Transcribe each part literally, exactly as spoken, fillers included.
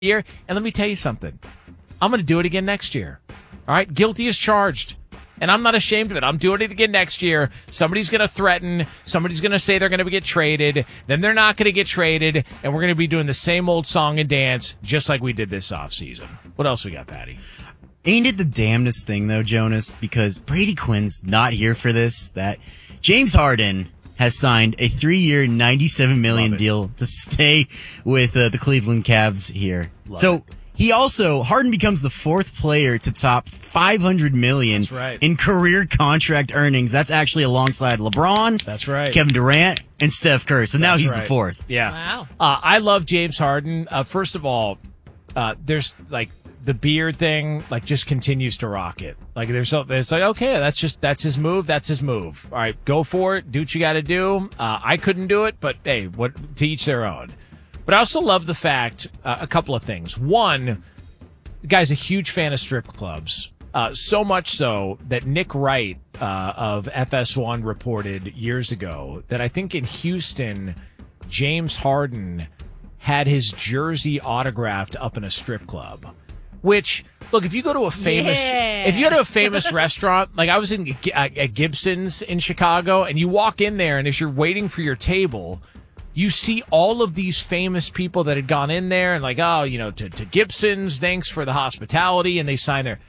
year. And let me tell you something. I'm going to do it again next year. All right? Guilty as charged. And I'm not ashamed of it. I'm doing it again next year. Somebody's going to threaten. Somebody's going to say they're going to get traded. Then they're not going to get traded. And we're going to be doing the same old song and dance just like we did this offseason. What else we got, Patty? Ain't it the damnedest thing, though, Jonas? Because Brady Quinn's not here for this. That James Harden has signed a three-year, ninety-seven million dollars deal to stay with uh, the Cleveland Cavs here. Love so it. he also, Harden becomes the fourth player to top five hundred million That's right. in career contract earnings. That's actually alongside LeBron, That's right. Kevin Durant, and Steph Curry. So now That's he's right. the fourth. Yeah. Wow. Uh, I love James Harden. Uh, first of all, uh, there's like the beard thing, like just continues to rock it. Like there's so it's like, okay, that's just, that's his move. That's his move. All right, go for it. Do what you got to do. Uh, I couldn't do it, but hey, what, to each their own. But I also love the fact, uh, a couple of things. One, the guy's a huge fan of strip clubs. Uh, so much so that Nick Wright uh, of F S one reported years ago that I think in Houston, James Harden had his jersey autographed up in a strip club. Which, look, if you go to a famous, Yeah. if you go to a famous restaurant, like I was in at Gibson's in Chicago, and you walk in there, and as you're waiting for your table, you see all of these famous people that had gone in there, and like, oh, you know, to, to Gibson's, thanks for the hospitality, and they sign there.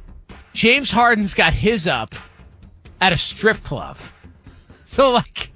James Harden's got his up at a strip club. So, like,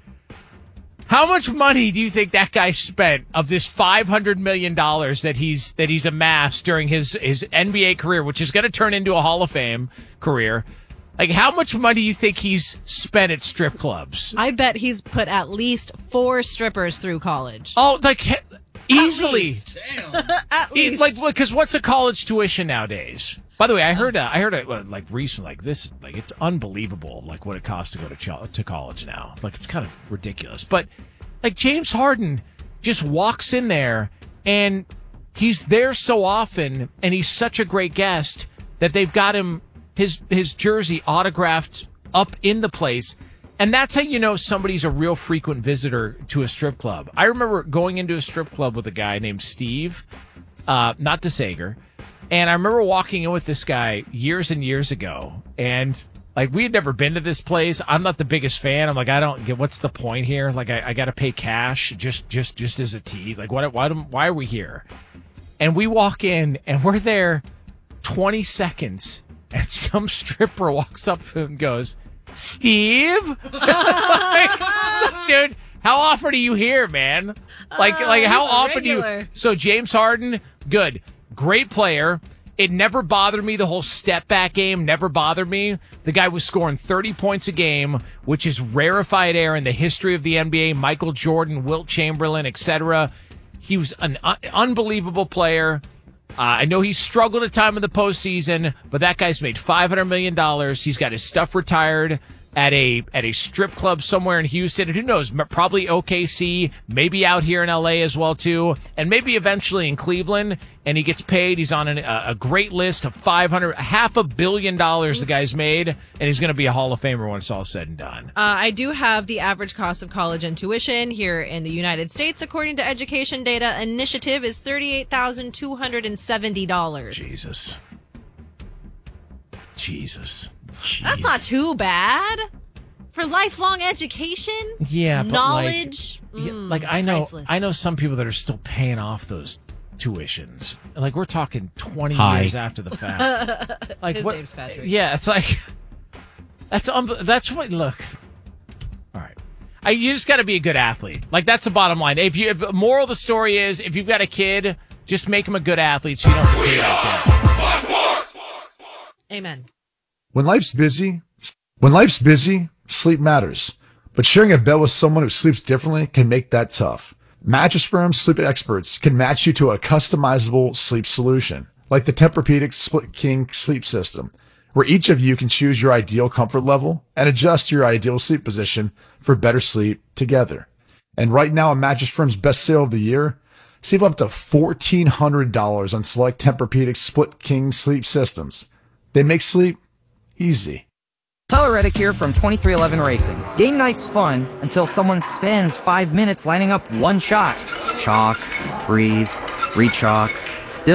how much money do you think that guy spent of this five hundred million dollars that he's that he's amassed during his, his N B A career, which is going to turn into a Hall of Fame career? Like, how much money do you think he's spent at strip clubs? I bet he's put at least four strippers through college. Oh, like, he- easily. least. At E- least. Like, because what's a college tuition nowadays? By the way, I heard, uh, I heard, uh, like recently, like this, like it's unbelievable, like what it costs to go to ch- to college now. Like it's kind of ridiculous. But like James Harden just walks in there, and he's there so often, and he's such a great guest that they've got him his his jersey autographed up in the place. And that's how you know somebody's a real frequent visitor to a strip club. I remember going into a strip club with a guy named Steve, uh, not DeSager. And I remember walking in with this guy years and years ago. And like, we had never been to this place. I'm not the biggest fan. I'm like, I don't get, what's the point here? Like, I, I got to pay cash just, just, just as a tease. Like, what, why, why are we here? And we walk in and we're there twenty seconds. And some stripper walks up to him and goes, Steve? Like, dude, how often are you here, man? Like, Oh, like how he's a often do you? regular. So James Harden, good, great player. It never bothered me. The whole step back game never bothered me. The guy was scoring thirty points a game, which is rarefied air in the history of the N B A. Michael Jordan, Wilt Chamberlain, et cetera. He was an un- unbelievable player. Uh, I know he struggled at time in the postseason, but that guy's made five hundred million dollars. He's got his stuff retired at a at a strip club somewhere in Houston. And who knows, m- probably O K C, maybe out here in L A as well, too, and maybe eventually in Cleveland. And he gets paid. He's on an, a, a great list of five hundred, half a billion dollars the guy's made, and he's going to be a Hall of Famer when it's all said and done. Uh, I do have the average cost of college and tuition here in the United States, according to Education Data Initiative, is thirty-eight thousand two hundred seventy dollars. Jesus. Jesus. That's not too bad for lifelong education. Yeah, but knowledge. Like, yeah, Mm, like it's I know, priceless. I know some people that are still paying off those tuitions. Like we're talking twenty Hi. years after the fact. Like His what? name's Patrick. Yeah, it's like that's um, that's what. Look, all right. I, you just got to be a good athlete. Like that's the bottom line. If you, if, moral of the story is, if you've got a kid, just make him a good athlete, so you don't have to pay that kid. Amen. When life's busy, when life's busy, sleep matters. But sharing a bed with someone who sleeps differently can make that tough. Mattress Firm sleep experts can match you to a customizable sleep solution, like the Tempur-Pedic Split King sleep system, where each of you can choose your ideal comfort level and adjust your ideal sleep position for better sleep together. And right now, a Mattress Firm's best sale of the year, save up to fourteen hundred dollars on select Tempur-Pedic Split King sleep systems. They make sleep easy. Tyler Reddick here from twenty-three eleven Racing. Game night's fun until someone spends five minutes lining up one shot. Chalk, breathe, rechalk, Still